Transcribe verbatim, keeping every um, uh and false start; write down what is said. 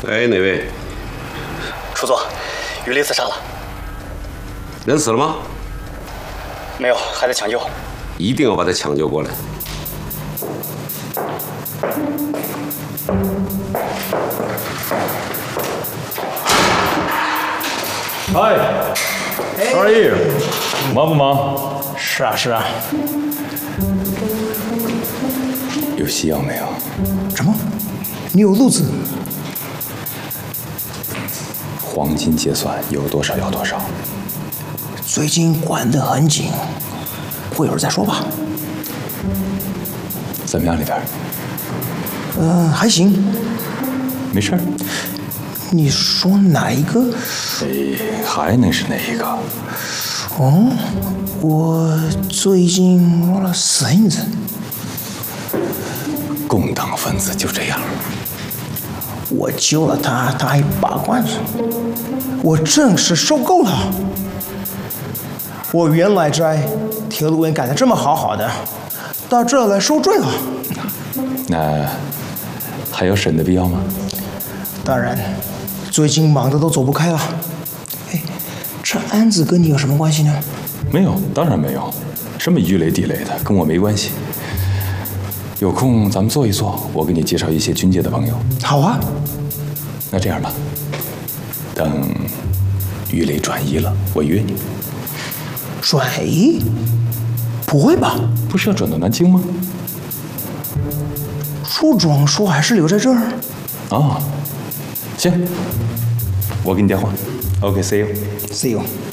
哎，哪位？ 楚座，于雷自杀了。 人死了吗？ 没有，还在抢救。 一定要把他抢救过来。 嗨 ，How are you？忙不忙？ 是啊，是啊。 有西药没有？ 什么？你有路子？ 黄金结算，有多少要多少。 最近管得很紧，过一会儿再说吧。 怎么样，里边？ 嗯、呃，还行。 没事儿。 你说哪一个？ 哎，还能是哪一个？ 哦，我最近摸了死印子。 共党分子就这样。 我救了他，他还拔罐子，我真是受够了。我原来在铁路院干得这么好好的，到这儿来受罪了。 那还有审的必要吗？ 当然，最近忙得都走不开了。哎，这案子跟你有什么关系呢？ 没有，当然没有。什么鱼雷地雷的，跟我没关系。有空咱们坐一坐，我给你介绍一些军界的朋友。 好啊。 那这样吧，等鱼雷转移了，我约你。 转移？不会吧？ 不是要转到南京吗？ 树庄说还是留在这儿。 哦，行，我给你电话。OK，see you。 See you。